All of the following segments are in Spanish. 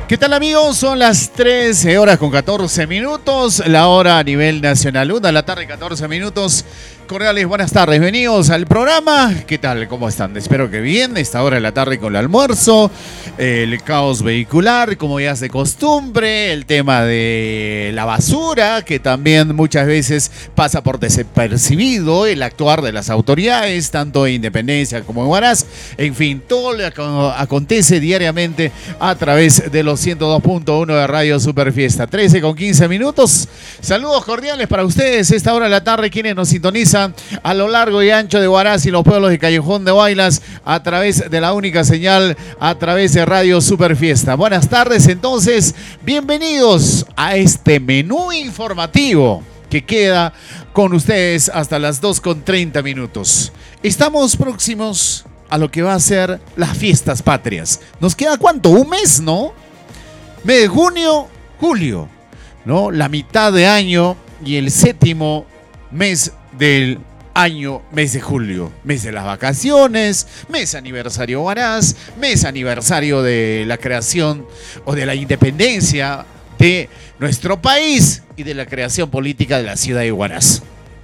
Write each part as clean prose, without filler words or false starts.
¿Qué tal, amigos? Son las 13 horas con 14 minutos, la hora a nivel nacional, 1 de la tarde, 14 minutos. Cordiales, buenas tardes, bienvenidos al programa. ¿Qué tal? ¿Cómo están? Espero que bien. Esta hora de la tarde con el almuerzo, el caos vehicular, como ya es de costumbre, el tema de la basura, que también muchas veces pasa por desapercibido, el actuar de las autoridades, tanto en Independencia como en Huaraz. En fin, todo lo que acontece diariamente a través de los 102.1 de Radio Super Fiesta. 13 con 15 minutos. Saludos cordiales para ustedes. Esta hora de la tarde, quienes nos sintonizan a lo largo y ancho de Huaraz y los pueblos de Callejón de Huaylas a través de la única señal, a través de Radio Super Fiesta. Buenas tardes, entonces, bienvenidos a este menú informativo que queda con ustedes hasta las 2:30 minutos. Estamos próximos a lo que va a ser las fiestas patrias. ¿Nos queda cuánto? ¿Un mes, no? Mes de junio, julio, ¿no? La mitad de año y el séptimo mes del año, mes de julio, mes de las vacaciones, mes aniversario Huaraz, mes aniversario de la creación o de la independencia de nuestro país y de la creación política de la ciudad de Huaraz.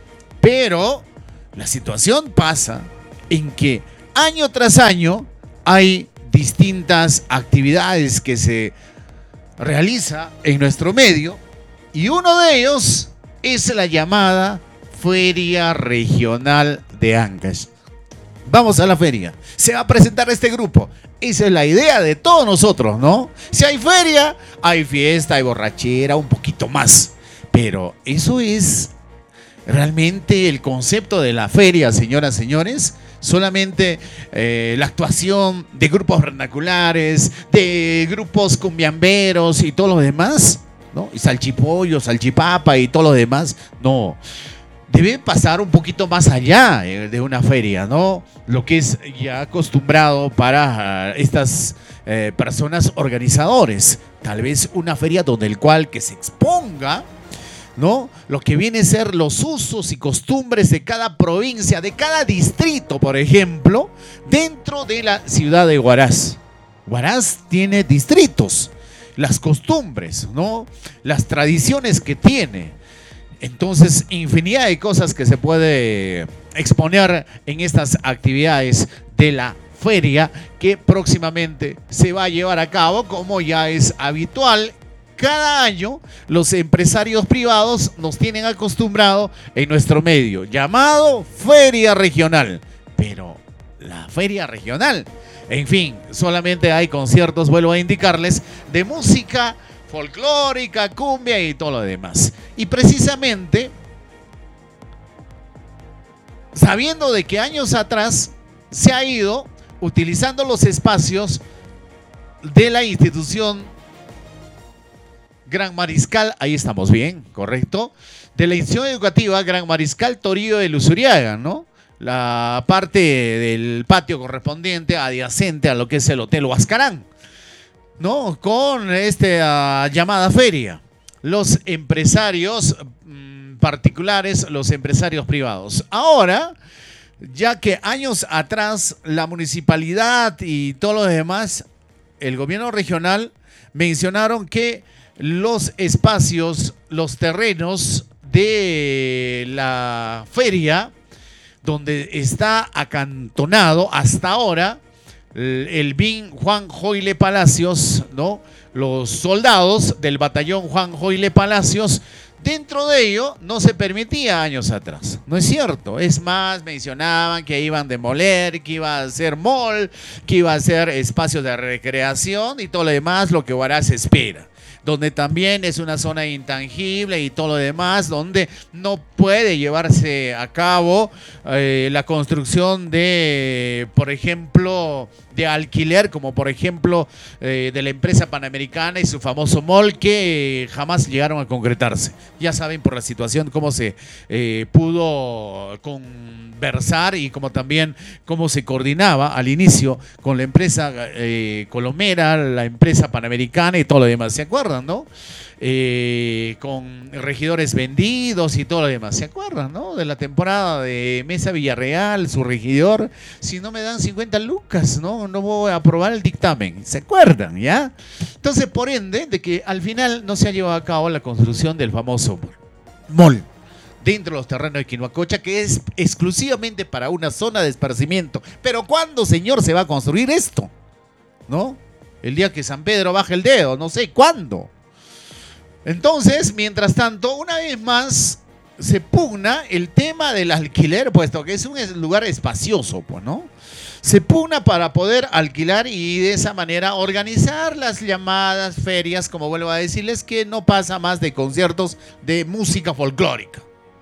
Pero la situación pasa en que año tras año hay distintas actividades que se realiza en nuestro medio y uno de ellos es la llamada Feria Regional de Ancash. Vamos a la feria. Se va a presentar este grupo. Esa es la idea de todos nosotros, ¿no? Si hay feria, hay fiesta, hay borrachera, un poquito más. Pero eso es realmente el concepto de la feria, señoras y señores. Solamente la actuación de grupos vernaculares, de grupos cumbiamberos y todo lo demás, ¿no? Y salchipollo, salchipapa y todo lo demás. No. Debe pasar un poquito más allá de una feria, ¿no? Lo que es ya acostumbrado para estas personas organizadores. Tal vez una feria donde el cual que se exponga, ¿no? Lo que viene a ser los usos y costumbres de cada provincia, de cada distrito, por ejemplo, dentro de la ciudad de Huaraz. Huaraz tiene distritos, las costumbres, ¿no? Las tradiciones que tiene. Entonces, infinidad de cosas que se puede exponer en estas actividades de la feria que próximamente se va a llevar a cabo, como ya es habitual. Cada año los empresarios privados nos tienen acostumbrado en nuestro medio, llamado Feria Regional. Pero la Feria Regional, en fin, solamente hay conciertos, vuelvo a indicarles, de música folclórica, cumbia y todo lo demás. Y precisamente, sabiendo de que años atrás se ha ido utilizando los espacios de la institución Gran Mariscal, ahí estamos bien, correcto, de la institución educativa Gran Mariscal Torío de Luzuriaga, ¿no? La parte del patio correspondiente adyacente a lo que es el Hotel Huascarán, ¿no? Con esta llamada feria. Los empresarios particulares, los empresarios privados. Ahora, ya que años atrás la municipalidad y todo lo demás, el gobierno regional mencionaron que los espacios, los terrenos de la feria, donde está acantonado hasta ahora el BIN Juan Joyle Palacios, ¿no? Los soldados del batallón Juan Joyle Palacios, dentro de ello no se permitía años atrás. No es cierto. Es más, mencionaban que iban a demoler, que iba a ser mall, que iba a ser espacios de recreación y todo lo demás, lo que Huaraz espera. Donde también es una zona intangible y todo lo demás, donde no puede llevarse a cabo la construcción de, por ejemplo, de alquiler, como por ejemplo de la empresa Panamericana y su famoso mall, que jamás llegaron a concretarse. Ya saben por la situación cómo se pudo conversar y como también cómo se coordinaba al inicio con la empresa colomera, la empresa Panamericana y todo lo demás. ¿Se acuerdan, no? Con regidores vendidos y todo lo demás. ¿Se acuerdan, no? De la temporada de Mesa Villarreal, su regidor, si no me dan 50 lucas, no voy a aprobar el dictamen. ¿Se acuerdan, ya? Entonces, por ende, de que al final no se ha llevado a cabo la construcción del famoso mall dentro de los terrenos de Quinoacocha, que es exclusivamente para una zona de esparcimiento. Pero ¿cuándo, señor, se va a construir esto? ¿No? El día que San Pedro baje el dedo, no sé cuándo. Entonces, mientras tanto, una vez más se pugna el tema del alquiler, puesto que es un lugar espacioso, pues, ¿no? Se pugna para poder alquilar y de esa manera organizar las llamadas ferias, como vuelvo a decirles, que no pasa más de conciertos de música folclórica.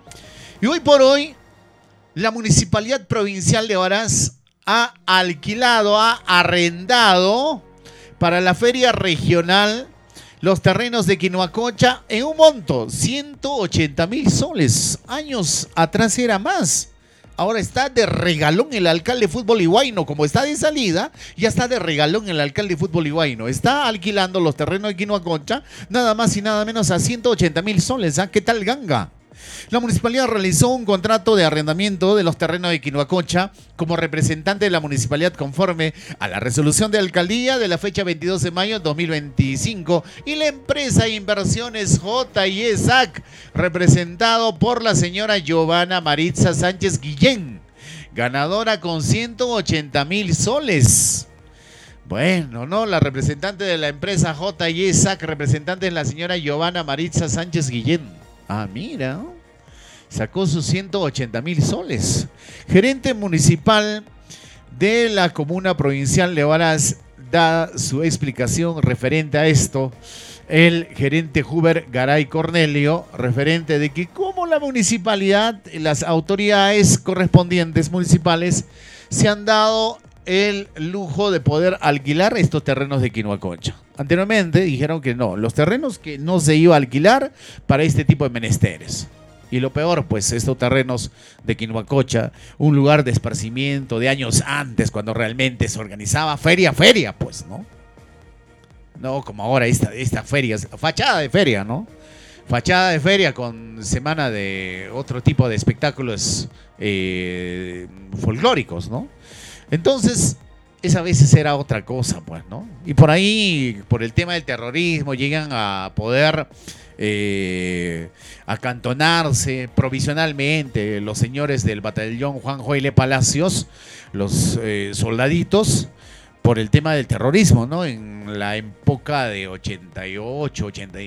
Y hoy por hoy, la Municipalidad Provincial de Huaraz ha alquilado, ha arrendado para la feria regional los terrenos de Quinoacocha en un monto, 180.000 soles. Años atrás era más. Ahora está de regalón el alcalde de fútbol Huayno, como está de salida, ya está de regalón el alcalde de fútbol Huayno. Está alquilando los terrenos de Quinoacocha, nada más y nada menos a 180.000 soles. ¿Ah? ¿Qué tal ganga? La municipalidad realizó un contrato de arrendamiento de los terrenos de Quinoacocha como representante de la municipalidad conforme a la resolución de alcaldía de la fecha 22 de mayo de 2025 y la empresa Inversiones J&E SAC, representado por la señora Giovanna Maritza Sánchez Guillén, ganadora con 180.000 soles. Bueno, no, la representante de la empresa J&E SAC, representante es la señora Giovanna Maritza Sánchez Guillén. Ah, mira, ¿no? Sacó sus 180.000 soles. Gerente municipal de la comuna provincial de Huaraz da su explicación referente a esto. El gerente Huber Garay Cornelio, referente de que como la municipalidad, las autoridades correspondientes municipales se han dado el lujo de poder alquilar estos terrenos de Quinoacocha. Anteriormente dijeron que no, los terrenos que no se iba a alquilar para este tipo de menesteres. Y lo peor, pues, estos terrenos de Quinoacocha, un lugar de esparcimiento de años antes, cuando realmente se organizaba feria, pues, ¿no? No como ahora esta feria, fachada de feria, ¿no? Fachada de feria con semana de otro tipo de espectáculos folclóricos, ¿no? Entonces, esa a veces era otra cosa, pues, ¿no? Y por ahí, por el tema del terrorismo, llegan a poder acantonarse provisionalmente los señores del batallón Juan Joile Palacios, los soldaditos, por el tema del terrorismo, ¿no? En la época de 88,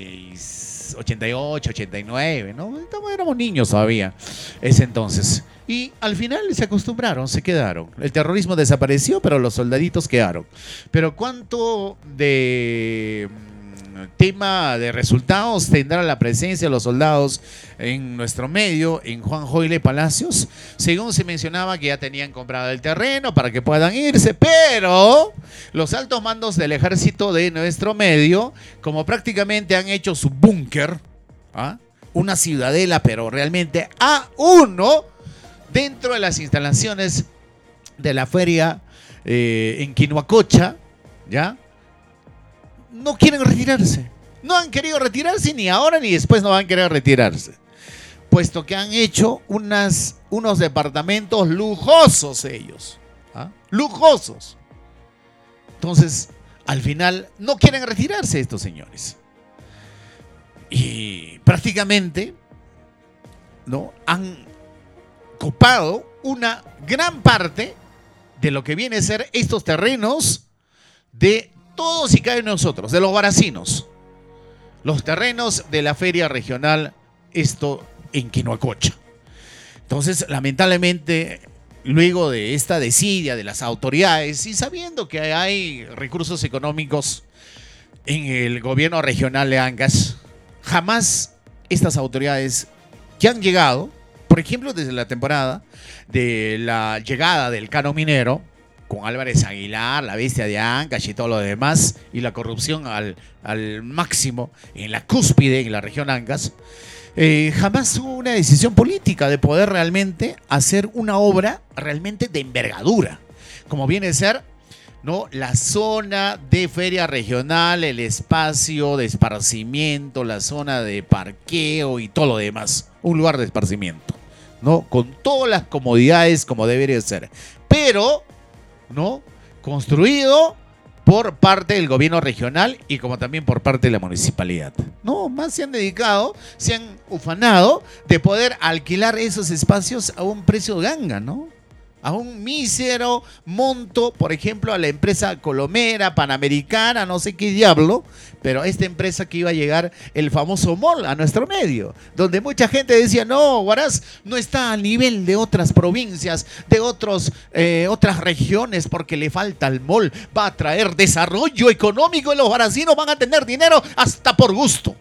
89, ¿no? Éramos niños todavía, ese entonces. Y al final se acostumbraron, se quedaron. El terrorismo desapareció, pero los soldaditos quedaron. Pero ¿cuánto de tema de resultados tendrá la presencia de los soldados en nuestro medio, en Juan Joile Palacios? Según se mencionaba que ya tenían comprado el terreno para que puedan irse, pero los altos mandos del ejército de nuestro medio, como prácticamente han hecho su búnker, ¿ah? Una ciudadela, pero realmente A1, dentro de las instalaciones de la feria en Quinoacocha, ¿ya? No quieren retirarse. No han querido retirarse ni ahora ni después no van a querer retirarse. Puesto que han hecho unos departamentos lujosos ellos. ¿Ah? Lujosos. Entonces, al final, no quieren retirarse estos señores. Y prácticamente, ¿no? Han copado una gran parte de lo que viene a ser estos terrenos de todos y cada uno de nosotros, de los huaracinos. Los terrenos de la feria regional, esto en Quinoacocha. Entonces, lamentablemente, luego de esta desidia de las autoridades y sabiendo que hay recursos económicos en el gobierno regional de Ancash, jamás estas autoridades que han llegado, por ejemplo, desde la temporada de la llegada del Cano Minero, con Álvarez Aguilar, la bestia de Ancash y todo lo demás, y la corrupción al máximo en la cúspide en la región Ancash, jamás hubo una decisión política de poder realmente hacer una obra realmente de envergadura, como viene a ser, ¿no? La zona de feria regional, el espacio de esparcimiento, la zona de parqueo y todo lo demás, un lugar de esparcimiento, ¿no? Con todas las comodidades como debería ser, pero, ¿no? Construido por parte del gobierno regional y como también por parte de la municipalidad. No, más se han dedicado, se han ufanado de poder alquilar esos espacios a un precio ganga, ¿no? A un mísero monto, por ejemplo, a la empresa Colomera, Panamericana, no sé qué diablo, pero a esta empresa que iba a llegar el famoso mall a nuestro medio, donde mucha gente decía, no, Huaraz no está al nivel de otras provincias, de otras regiones, porque le falta el mall, va a traer desarrollo económico y los huarazinos van a tener dinero hasta por gusto.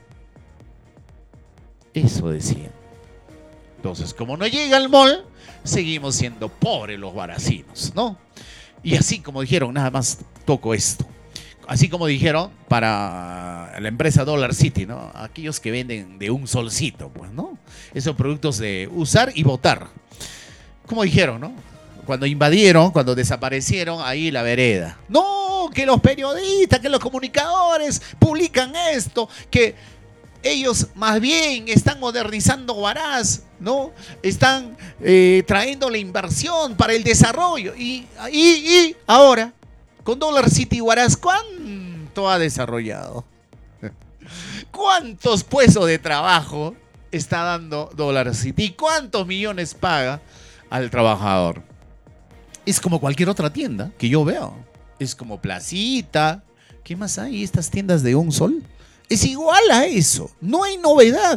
Eso decían. Entonces, como no llega el mall, seguimos siendo pobres los huarazinos, ¿no? Y así como dijeron, nada más toco esto. Así como dijeron para la empresa Dollar City, ¿no? Aquellos que venden de un solcito, pues, ¿no? Esos productos de usar y botar. Como dijeron, ¿no? Cuando invadieron, cuando desaparecieron ahí la vereda. No, que los periodistas, que los comunicadores publican esto, que ellos más bien están modernizando Huaraz, ¿no? Están trayendo la inversión para el desarrollo. Y ahora, con Dollar City Huaraz, ¿cuánto ha desarrollado? ¿Cuántos puestos de trabajo está dando Dollar City? ¿Cuántos millones paga al trabajador? Es como cualquier otra tienda que yo veo. Es como Placita. ¿Qué más hay? Estas tiendas de un sol. Es igual a eso, no hay novedad.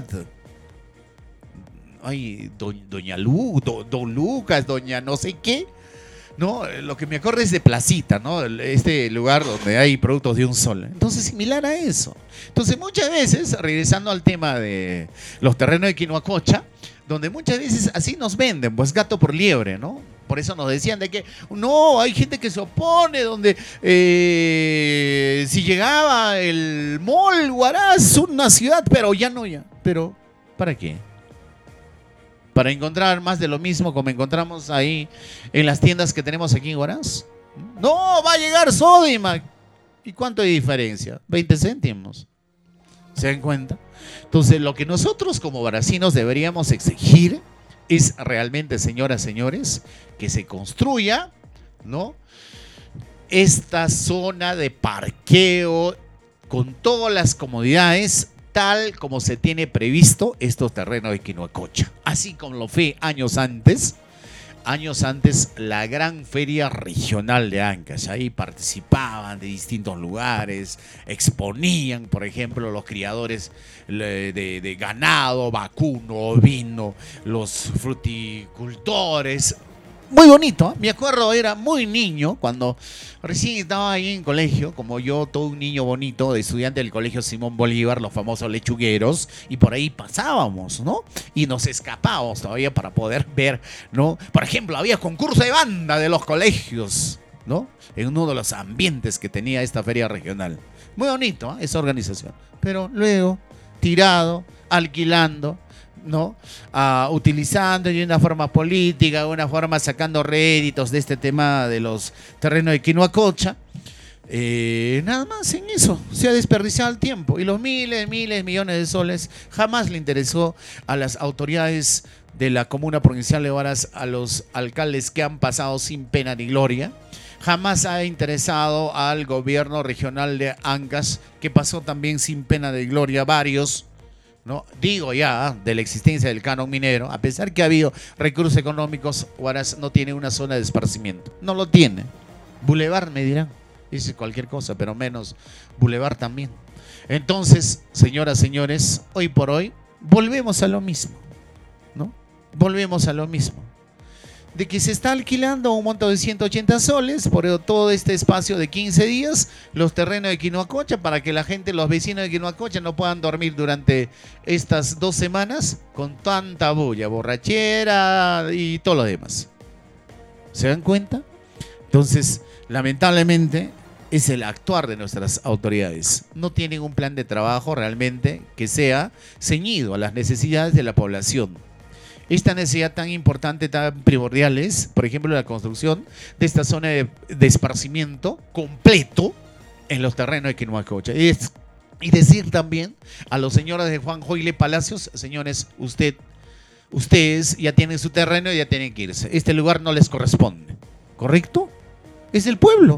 Hay doña Don Lucas, doña no sé qué. No, lo que me acuerdo es de Placita, ¿no? Este lugar donde hay productos de un sol. Entonces, similar a eso. Entonces, muchas veces, regresando al tema de los terrenos de Quinoacocha, donde muchas veces así nos venden, pues gato por liebre, ¿no? Por eso nos decían de que no, hay gente que se opone, donde si llegaba el mall Huaraz, una ciudad, pero ya no ya. Pero, ¿para qué? Para encontrar más de lo mismo como encontramos ahí en las tiendas que tenemos aquí en Huaraz. No, va a llegar Sodimac. ¿Y cuánto hay diferencia? 20 céntimos. ¿Se dan cuenta? Entonces, lo que nosotros como huarazinos deberíamos exigir es realmente, señoras, señores, que se construya, ¿no?, esta zona de parqueo con todas las comodidades, tal como se tiene previsto estos terrenos de Quinoacocha. Así como lo fue años antes, la gran feria regional de Ancash. Ahí participaban de distintos lugares, exponían, por ejemplo, los criadores de ganado, vacuno, ovino, los fruticultores. Muy bonito, ¿eh? Me acuerdo, era muy niño cuando recién estaba ahí en colegio, como yo, todo un niño bonito, de estudiante del colegio Simón Bolívar, los famosos lechugueros, y por ahí pasábamos, ¿no? Y nos escapábamos todavía para poder ver, ¿no? Por ejemplo, había concurso de banda de los colegios, ¿no? En uno de los ambientes que tenía esta feria regional. Muy bonito, ¿eh?, esa organización. Pero luego, tirado, alquilando, ¿no? Utilizando de una forma política, de una forma sacando réditos de este tema de los terrenos de Quinoacocha. Nada más en eso se ha desperdiciado el tiempo y los miles, millones de soles jamás le interesó a las autoridades de la comuna provincial de Huaraz, a los alcaldes que han pasado sin pena ni gloria. Jamás ha interesado al gobierno regional de Ancash, que pasó también sin pena de gloria varios, ¿no? Digo ya, de la existencia del canon minero, a pesar que ha habido recursos económicos, Huaraz no tiene una zona de esparcimiento. No lo tiene. Boulevard, me dirán. Dice cualquier cosa, pero menos Boulevard también. Entonces, señoras, señores, hoy por hoy, volvemos a lo mismo, ¿no? Volvemos a lo mismo. De que se está alquilando un monto de 180 soles por todo este espacio de 15 días, los terrenos de Quinoacocha, para que la gente, los vecinos de Quinoacocha no puedan dormir durante estas 2 semanas con tanta bulla, borrachera y todo lo demás. ¿Se dan cuenta? Entonces, lamentablemente, es el actuar de nuestras autoridades. No tienen un plan de trabajo realmente que sea ceñido a las necesidades de la población. Esta necesidad tan importante, tan primordial es, por ejemplo, la construcción de esta zona de esparcimiento completo en los terrenos de Quinoacocha. Y decir también a los señores de Juan Joyle Palacios, señores, ustedes ya tienen su terreno y ya tienen que irse. Este lugar no les corresponde, ¿correcto? Es del pueblo.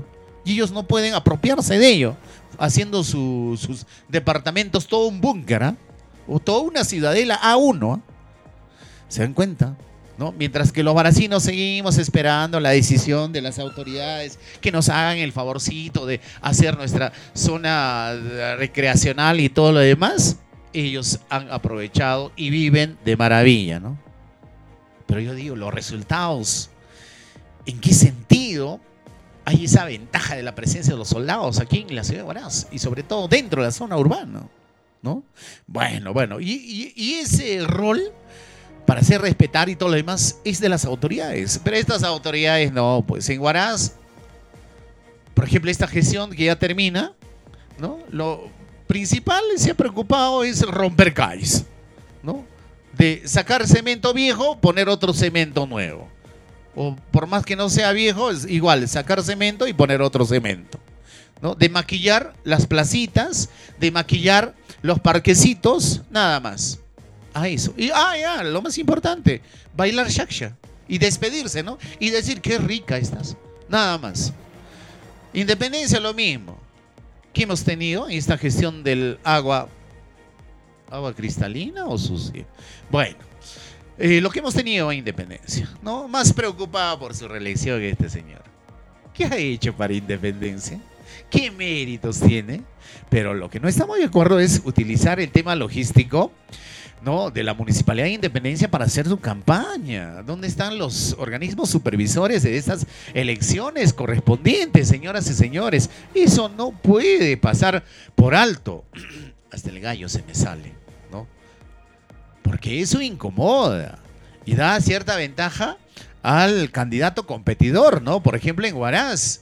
y ellos no pueden apropiarse de ello, haciendo sus departamentos todo un búnker, ¿ah? O toda una ciudadela A1, ¿ah? ¿Se dan cuenta? ¿No? Mientras que los varacinos seguimos esperando la decisión de las autoridades que nos hagan el favorcito de hacer nuestra zona recreacional y todo lo demás, ellos han aprovechado y viven de maravilla, ¿no? Pero yo digo, los resultados, ¿en qué sentido hay esa ventaja de la presencia de los soldados aquí en la ciudad de Huaraz? Y sobre todo dentro de la zona urbana, ¿no? Bueno, y ese rol para hacer respetar y todo lo demás es de las autoridades. Pero estas autoridades no, pues en Huaraz, por ejemplo, esta gestión que ya termina, ¿no? Lo principal se ha preocupado es romper calles, ¿no? De sacar cemento viejo, poner otro cemento nuevo. O por más que no sea viejo, es igual, sacar cemento y poner otro cemento, ¿no? De maquillar las placitas, de maquillar los parquecitos, nada más. A eso. Y ya, lo más importante, bailar shaksha y despedirse, ¿no? Y decir qué rica estás. Nada más. Independencia, lo mismo. ¿Qué hemos tenido en esta gestión del agua? ¿Agua cristalina o sucia? Bueno, lo que hemos tenido en Independencia, ¿no? Más preocupado por su reelección que este señor. ¿Qué ha hecho para Independencia? ¿Qué méritos tiene? Pero lo que no estamos de acuerdo es utilizar el tema logístico, ¿no?, de la Municipalidad de Independencia para hacer su campaña. ¿Dónde están los organismos supervisores de estas elecciones correspondientes, señoras y señores? Eso no puede pasar por alto. Hasta el gallo se me sale, ¿no? Porque eso incomoda y da cierta ventaja al candidato competidor, ¿no? Por ejemplo, en Huaraz.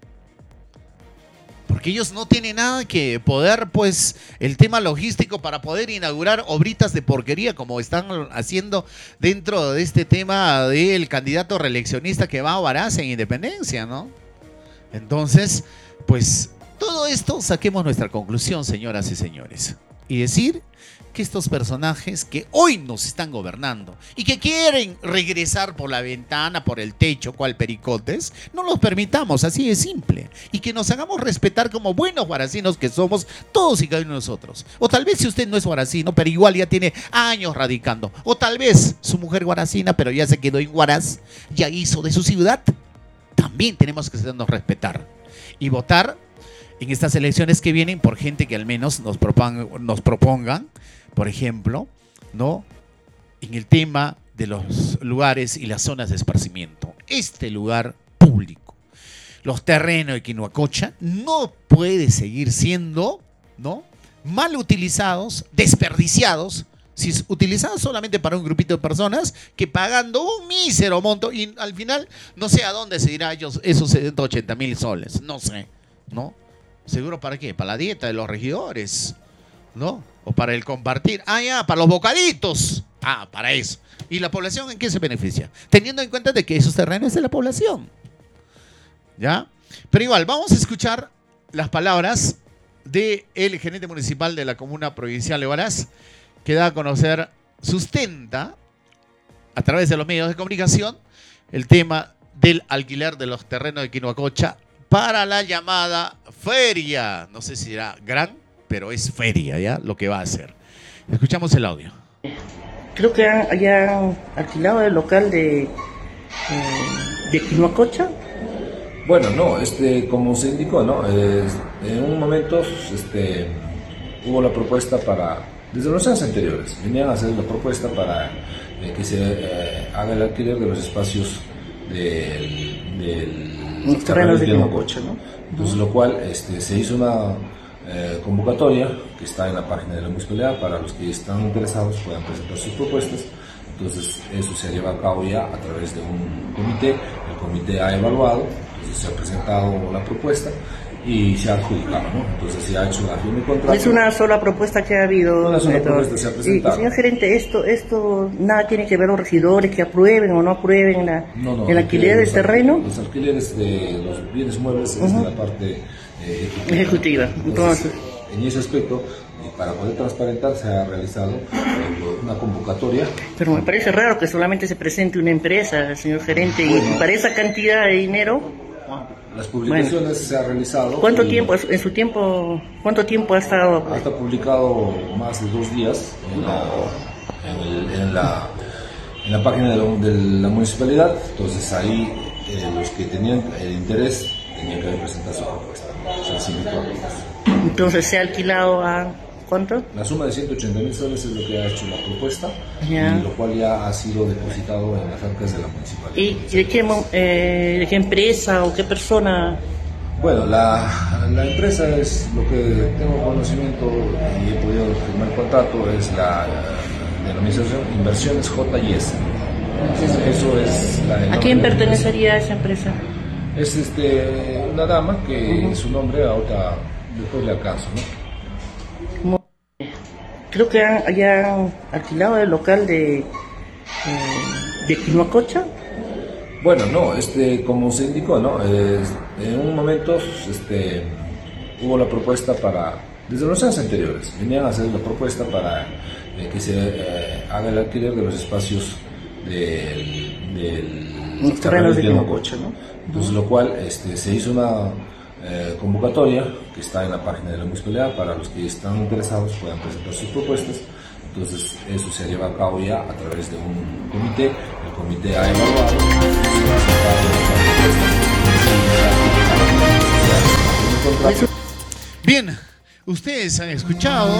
Porque ellos no tienen nada que poder, pues, el tema logístico para poder inaugurar obritas de porquería como están haciendo dentro de este tema del candidato reeleccionista que va a Huaraz en Independencia, ¿no? Entonces, pues, todo esto saquemos nuestra conclusión, señoras y señores. Y decir que estos personajes que hoy nos están gobernando y que quieren regresar por la ventana, por el techo, cual pericotes, no los permitamos, así de simple. Y que nos hagamos respetar como buenos huaracinos que somos todos y cada uno de nosotros. O tal vez si usted no es huaracino, pero igual ya tiene años radicando. O tal vez su mujer huaracina, pero ya se quedó en Huaraz, ya hizo de su ciudad. También tenemos que hacernos respetar y votar en estas elecciones que vienen por gente que al menos nos propongan, por ejemplo, ¿no?, en el tema de los lugares y las zonas de esparcimiento. Este lugar público, los terrenos de Quinoacocha, no puede seguir siendo, ¿no?, mal utilizados, desperdiciados, si es utilizado solamente para un grupito de personas que pagando un mísero monto y al final no sé a dónde se irá esos 180,000 soles, no sé, ¿no? ¿Seguro para qué? Para la dieta de los regidores, ¿no? O para el compartir. Para los bocaditos. Para eso. ¿Y la población en qué se beneficia? Teniendo en cuenta de que esos terrenos es de la población. ¿Ya? Pero igual, vamos a escuchar las palabras del gerente municipal de la comuna provincial de Huaraz, que da a conocer, sustenta a través de los medios de comunicación el tema del alquiler de los terrenos de Quinoacocha para la llamada feria. No sé si será gran, pero es feria, ¿ya? Lo que va a hacer. Escuchamos el audio. Creo que hayan alquilado el local de Quinoacocha. Bueno, no, como se indicó, ¿no? En un momento hubo la propuesta desde los años anteriores, venían a hacer la propuesta para que se haga el alquiler de los espacios del terreno de Quinoacocha, ¿no? Entonces, lo cual se hizo una convocatoria que está en la página de la municipalidad para los que están interesados puedan presentar sus propuestas. Entonces, eso se lleva a cabo ya a través de un comité. El comité ha evaluado, entonces se ha presentado la propuesta y se ha adjudicado, ¿no? Entonces se ha hecho una firma de contrato. Es una sola propuesta que ha habido. Una sola propuesta se ha presentado. Y, señor gerente, esto nada tiene que ver los regidores que aprueben o no aprueben el alquiler del terreno. Los alquileres de los bienes muebles es de la parte ejecutiva. Entonces, en ese aspecto, para poder transparentar, se ha realizado una convocatoria. Pero me parece raro que solamente se presente una empresa, señor gerente, y para esa cantidad de dinero. Las publicaciones se han realizado. ¿Cuánto tiempo, en su tiempo, cuánto tiempo ha estado? Está publicado más de 2 días en la página de la municipalidad. Entonces ahí los que tenían el interés tenían que presentar su propuesta. O sea, se invitó a todos. Entonces se ha alquilado a ¿cuánto? La suma de 180.000 soles es lo que ha hecho la propuesta, ya. Y lo cual ya ha sido depositado en las arcas de la municipalidad. ¿Y de qué empresa o qué persona? Bueno, la empresa es lo que tengo conocimiento y he podido firmar contrato, es la denominación Inversiones JS. Eso es la. ¿A quién pertenecería esa empresa? Es una dama que su nombre ahora después le alcanzo, ¿no? Creo que han alquilado el local de Quinoacocha. Bueno, no, como se indicó, ¿no? En un momento hubo la propuesta desde los años anteriores, venían a hacer la propuesta para que se haga el alquiler de los espacios del terrenos de Quinoacocha, ¿no? Entonces, lo cual se hizo una convocatoria que está en la página de la municipalidad para los que están interesados puedan presentar sus propuestas. Entonces eso se lleva a cabo ya a través de un comité. El comité ha evaluado Bien, ustedes han escuchado,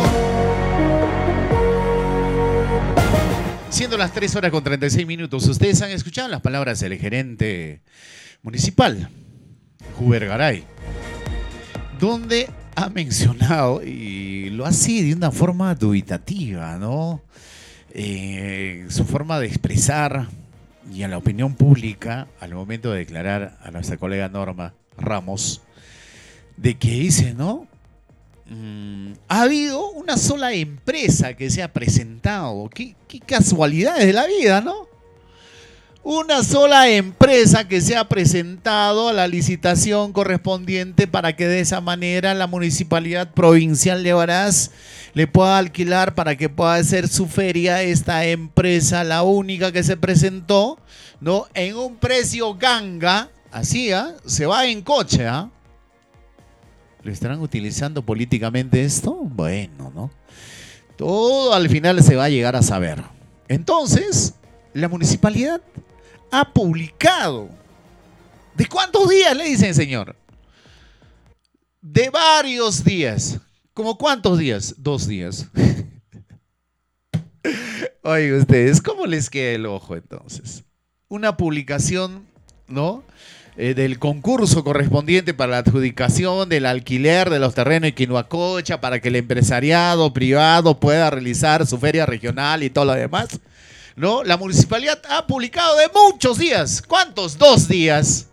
siendo las 3:36, ustedes han escuchado las palabras del gerente municipal, Huber Garay, donde ha mencionado, y lo hace de una forma dubitativa, ¿no? Su forma de expresar y a la opinión pública al momento de declarar a nuestra colega Norma Ramos, de que dice, ¿no? Ha habido una sola empresa que se ha presentado. Qué casualidades de la vida, ¿no? Una sola empresa que se ha presentado a la licitación correspondiente para que de esa manera la Municipalidad Provincial de Huaraz le pueda alquilar para que pueda hacer su feria. Esta empresa, la única que se presentó, ¿no? En un precio ganga, así, se va en coche, ¿Lo estarán utilizando políticamente esto? Bueno, ¿no? Todo al final se va a llegar a saber. Entonces, la municipalidad ha publicado. ¿De cuántos días le dicen, señor? De varios días. ¿Cómo cuántos días? 2 días. Oigan ustedes, ¿cómo les queda el ojo entonces? Una publicación, ¿no? Del concurso correspondiente para la adjudicación del alquiler de los terrenos de Quinoacocha para que el empresariado privado pueda realizar su feria regional y todo lo demás, ¿no? La municipalidad ha publicado de muchos días. ¿Cuántos? 2 días.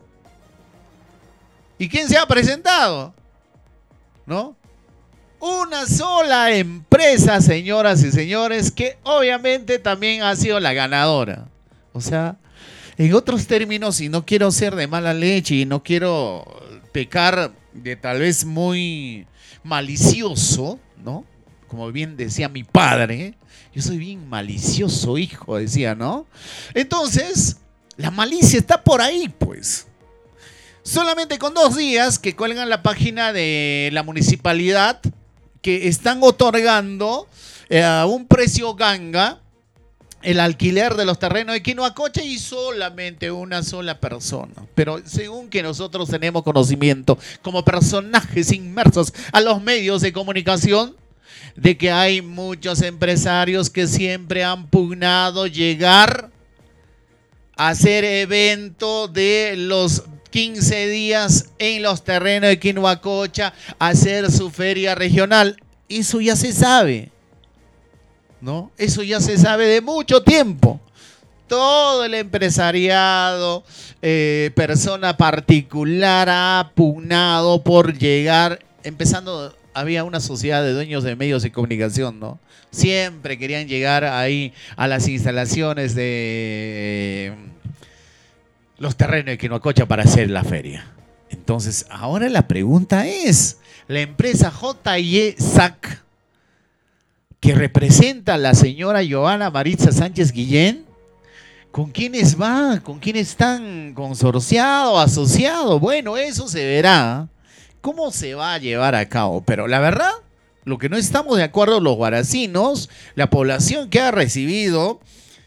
¿Y quién se ha presentado? ¿No? Una sola empresa, señoras y señores, que obviamente también ha sido la ganadora. O sea, en otros términos, y no quiero ser de mala leche y no quiero pecar de tal vez muy malicioso, ¿no? Como bien decía mi padre, yo soy bien malicioso, hijo, decía, ¿no? Entonces, la malicia está por ahí, pues. Solamente con 2 días que cuelgan la página de la municipalidad que están otorgando a un precio ganga el alquiler de los terrenos de Quinoacocha y solamente una sola persona. Pero según que nosotros tenemos conocimiento como personajes inmersos a los medios de comunicación, de que hay muchos empresarios que siempre han pugnado llegar a hacer evento de los 15 días en los terrenos de Quinoacocha, hacer su feria regional. Eso ya se sabe, ¿no? Eso ya se sabe de mucho tiempo. Todo el empresariado, persona particular ha pugnado por llegar, empezando, había una sociedad de dueños de medios de comunicación, ¿no? Siempre querían llegar ahí a las instalaciones de los terrenos de Quinoacocha para hacer la feria. Entonces, ahora la pregunta es, la empresa J&E SAC, que representa a la señora Giovanna Maritza Sánchez Guillén, ¿Con quiénes va? ¿Con quiénes están consorciados, asociados? Bueno, eso se verá. ¿Cómo se va a llevar a cabo? Pero la verdad, lo que no estamos de acuerdo los guaracinos, la población que ha recibido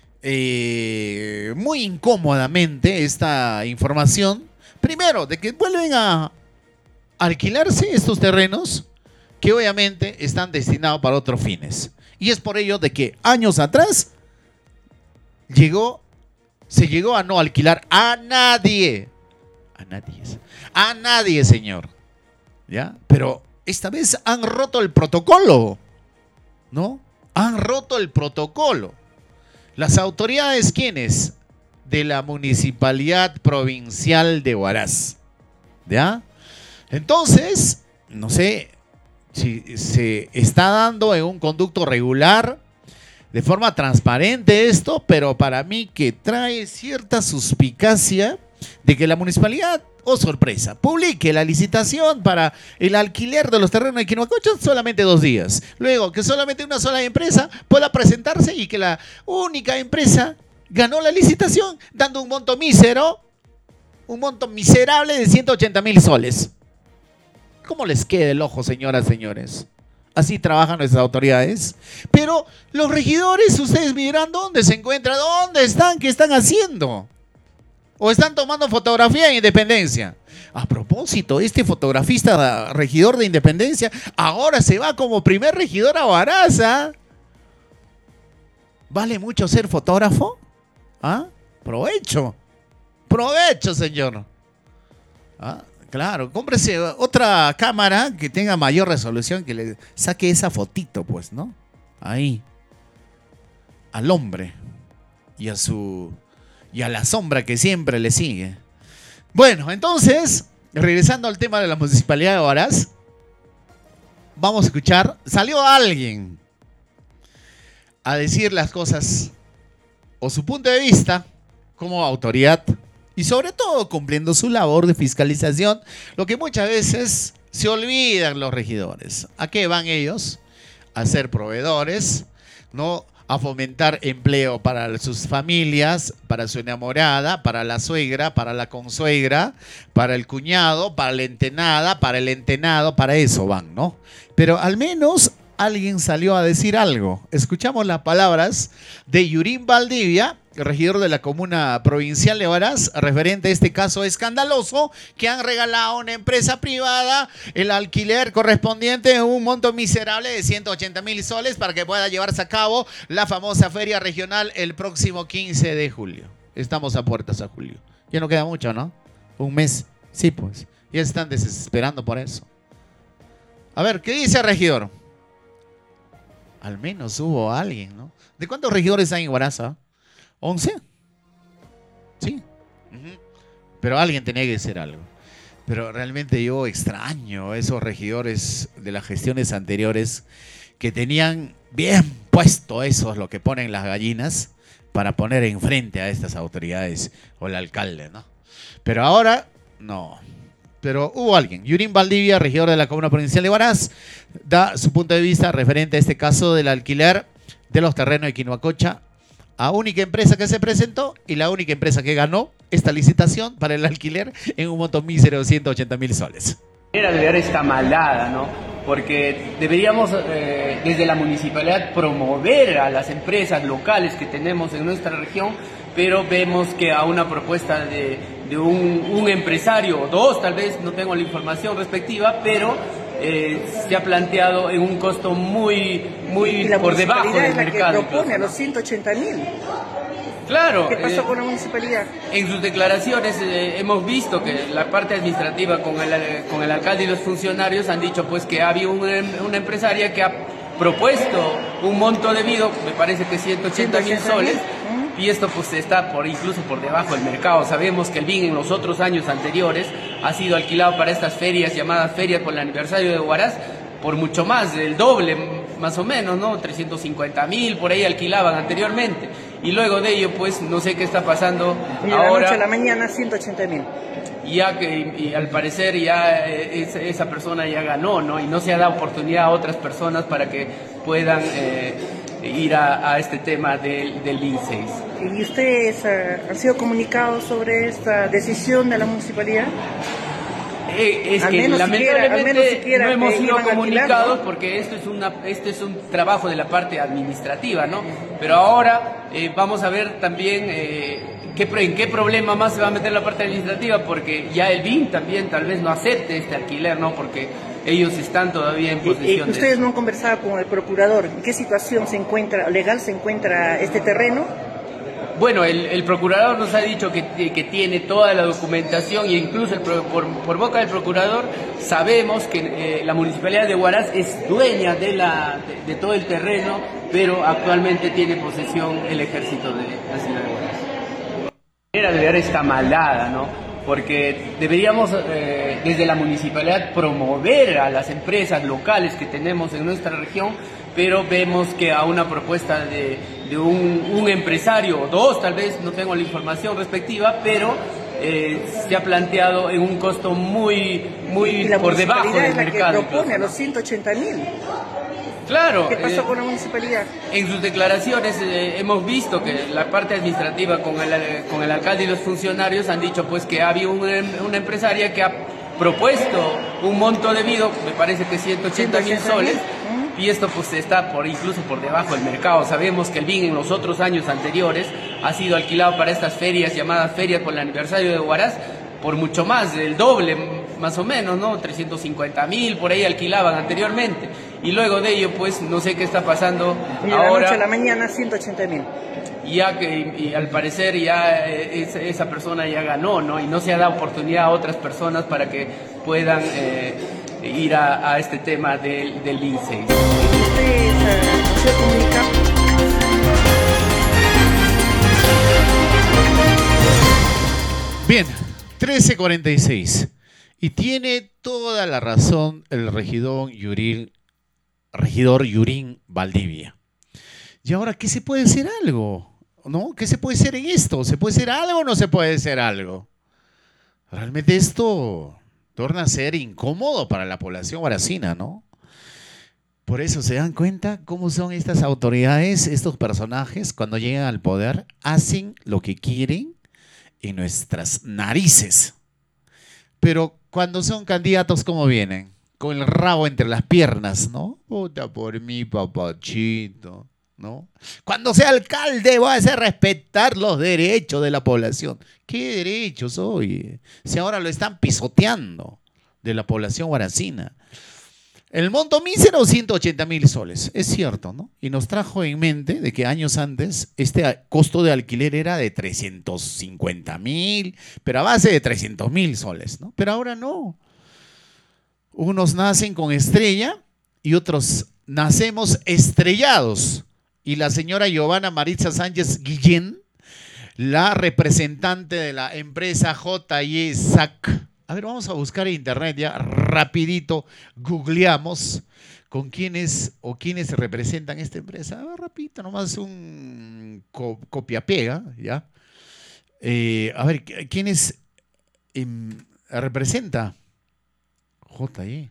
muy incómodamente esta información, primero, de que vuelven a alquilarse estos terrenos que obviamente están destinados para otros fines. Y es por ello de que años atrás se llegó a no alquilar a nadie. A nadie, señor. ¿Ya? Pero esta vez han roto el protocolo, ¿no? Han roto el protocolo. Las autoridades, ¿quiénes? De la Municipalidad Provincial de Huaraz. ¿Ya? Entonces, no sé si se está dando en un conducto regular, de forma transparente esto, pero para mí que trae cierta suspicacia de que la municipalidad, oh sorpresa, publique la licitación para el alquiler de los terrenos de Quinoacocha solamente 2 días. Luego, que solamente una sola empresa pueda presentarse y que la única empresa ganó la licitación dando un monto mísero, un monto miserable de 180,000 soles. ¿Cómo les queda el ojo, señoras, señores? Así trabajan nuestras autoridades. Pero los regidores, ustedes miran dónde se encuentran, dónde están, qué están haciendo. O están tomando fotografía en Independencia. A propósito, este fotografista regidor de Independencia ahora se va como primer regidor a Huaraz. ¿Vale mucho ser fotógrafo? ¿Ah? Provecho. Provecho, señor. ¿Ah? Claro, cómprese otra cámara que tenga mayor resolución, que le saque esa fotito, pues, ¿no? Ahí. Al hombre. Y a la sombra que siempre le sigue. Bueno, entonces, regresando al tema de la Municipalidad de Huaraz, vamos a escuchar. Salió alguien a decir las cosas o su punto de vista como autoridad y sobre todo cumpliendo su labor de fiscalización, lo que muchas veces se olvidan los regidores. ¿A qué van ellos? A ser proveedores, ¿no? A fomentar empleo para sus familias, para su enamorada, para la suegra, para la consuegra, para el cuñado, para la entenada, para el entenado, para eso van, ¿no? Pero al menos alguien salió a decir algo. Escuchamos las palabras de Yurín Valdivia, regidor de la comuna provincial de Huaraz, referente a este caso escandaloso que han regalado a una empresa privada el alquiler correspondiente a un monto miserable de 180,000 soles para que pueda llevarse a cabo la famosa feria regional el próximo 15 de julio. Estamos a puertas a julio. Ya no queda mucho, ¿no? Un mes. Sí, pues. Ya se están desesperando por eso. A ver, ¿qué dice el regidor? Al menos hubo alguien, ¿no? ¿De cuántos regidores hay en Huaraz? ¿11? Sí. Pero alguien tenía que decir algo. Pero realmente yo extraño a esos regidores de las gestiones anteriores que tenían bien puesto eso, es lo que ponen las gallinas, para poner enfrente a estas autoridades o el alcalde, ¿no? Pero ahora, no. Pero hubo alguien. Yurín Valdivia, regidor de la comuna provincial de Huaraz, da su punto de vista referente a este caso del alquiler de los terrenos de Quinoacocha a única empresa que se presentó y la única empresa que ganó esta licitación para el alquiler en un monto mísero de 180,000 soles. Era de ver esta maldad, ¿no? Porque deberíamos desde la municipalidad promover a las empresas locales que tenemos en nuestra región, pero vemos que a una propuesta de un empresario o dos, tal vez no tengo la información respectiva, pero se ha planteado en un costo muy por debajo del mercado. Que propone a los 180,000. Claro. ¿Qué pasó con la municipalidad? En sus declaraciones hemos visto que la parte administrativa con el alcalde y los funcionarios han dicho pues que había una empresaria que ha propuesto un monto debido, me parece que 180,000 soles, y esto pues está incluso por debajo del mercado. Sabemos que el BIN en los otros años anteriores ha sido alquilado para estas ferias llamadas ferias por el aniversario de Huaraz por mucho más, el doble más o menos, ¿no? 350,000 por ahí alquilaban anteriormente. Y luego de ello, pues, no sé qué está pasando y de ahora. La noche a la mañana, 180,000. Y al parecer ya esa persona ya ganó, ¿no? Y no se ha dado oportunidad a otras personas para que puedan ir a este tema del BIN 6. ¿Y ustedes han sido comunicados sobre esta decisión de la municipalidad? Es que lamentablemente no hemos sido comunicados, ¿no? Porque esto es un trabajo de la parte administrativa, ¿no? Pero ahora vamos a ver también en qué problema más se va a meter la parte administrativa, porque ya el BIN también tal vez no acepte este alquiler, ¿no? Porque ellos están todavía en posesión de ¿Ustedes no han conversado con el procurador? ¿En qué situación legal se encuentra este terreno? Bueno, el procurador nos ha dicho que tiene toda la documentación, e incluso por boca del procurador sabemos que la Municipalidad de Huaraz es dueña de todo el terreno, pero actualmente tiene posesión el Ejército de la ciudad de Huaraz. La manera de ver esta maldad, ¿no? Porque deberíamos desde la municipalidad promover a las empresas locales que tenemos en nuestra región, pero vemos que a una propuesta de un empresario o dos, tal vez no tengo la información respectiva, pero se ha planteado en un costo muy por debajo del mercado. La que propone a los 180.000. Claro. ¿Qué pasó con la municipalidad? En sus declaraciones hemos visto que la parte administrativa con el alcalde y los funcionarios han dicho pues que había una empresaria que ha propuesto un monto debido, me parece que 180.000 soles, y esto pues está incluso por debajo del mercado. Sabemos que el BIN en los otros años anteriores ha sido alquilado para estas ferias llamadas ferias por el aniversario de Huaraz por mucho más, el doble más o menos, ¿no? 350.000 por ahí alquilaban anteriormente, y luego de ello pues no sé qué está pasando y de ahora. La noche a la mañana 180.000. Y al parecer ya esa persona ya ganó, ¿no? Y no se ha dado oportunidad a otras personas para que puedan ir a este tema del BIN 6. ¿Se comunica? Bien, 13:46. Y tiene toda la razón el regidor Yurín Valdivia. ¿Y ahora qué se puede hacer algo? ¿No? ¿Qué se puede hacer en esto? ¿Se puede hacer algo o no se puede hacer algo? Realmente esto torna a ser incómodo para la población huaracina, ¿no? Por eso se dan cuenta cómo son estas autoridades, estos personajes, cuando llegan al poder, hacen lo que quieren en nuestras narices. Pero cuando son candidatos, ¿cómo vienen? Con el rabo entre las piernas, ¿no? Vota por mí, papachito, ¿no? Cuando sea alcalde voy a hacer respetar los derechos de la población. ¿Qué derechos, oye? Si ahora lo están pisoteando de la población huaracina. El monto mísero, 180.000 soles, es cierto, ¿no? Y nos trajo en mente de que años antes este costo de alquiler era de 350.000, pero a base de 300.000 soles, ¿no? Pero ahora no. Unos nacen con estrella y otros nacemos estrellados. Y la señora Giovanna Maritza Sánchez Guillén, la representante de la empresa J&E SAC. A ver, vamos a buscar en internet ya, rapidito, googleamos con quiénes representan esta empresa. A ver, rapidito, nomás un copia-pega, ¿ya? A ver, ¿quiénes representa? J&E.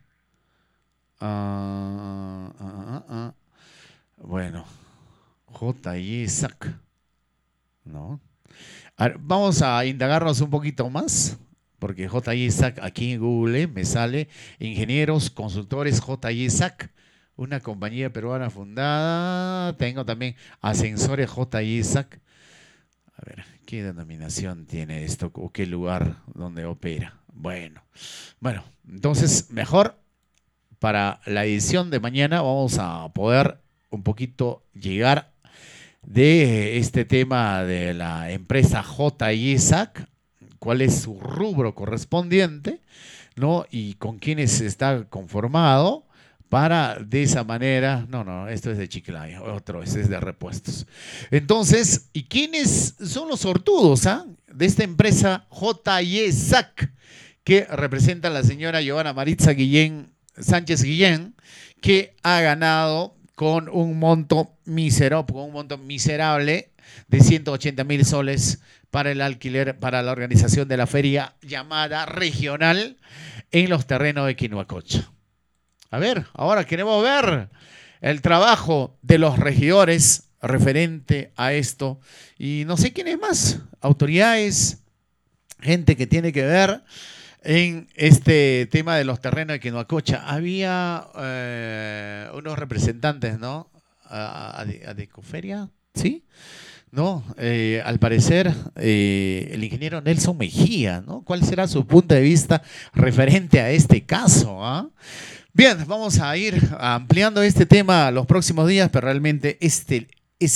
Bueno, J&E SAC, ¿no? A ver, vamos a indagarnos un poquito más. Porque J&E SAC aquí en Google me sale Ingenieros Consultores J&E SAC, una compañía peruana fundada. Tengo también Ascensores J&E SAC. A ver, ¿qué denominación tiene esto o qué lugar donde opera? Bueno, entonces mejor para la edición de mañana vamos a poder un poquito llegar de este tema de la empresa J&E SAC, cuál es su rubro correspondiente, ¿no? Y con quiénes está conformado para de esa manera. No, esto es de Chiclayo, este es de repuestos. Entonces, ¿y quiénes son los sortudos de esta empresa J&E SAC que representa a la señora Giovanna Maritza Sánchez Guillén, que ha ganado con un monto miserable de 180.000 soles para el alquiler, para la organización de la feria llamada regional en los terrenos de Quinoacocha? A ver, ahora queremos ver el trabajo de los regidores referente a esto. Y no sé quiénes más, autoridades, gente que tiene que ver en este tema de los terrenos de Quinoacocha. Había unos representantes, ¿no? De Coferia, ¿sí? No, al parecer el ingeniero Nelson Mejía, ¿no? ¿Cuál será su punto de vista referente a este caso? ¿Ah? Bien, vamos a ir ampliando este tema los próximos días, pero realmente este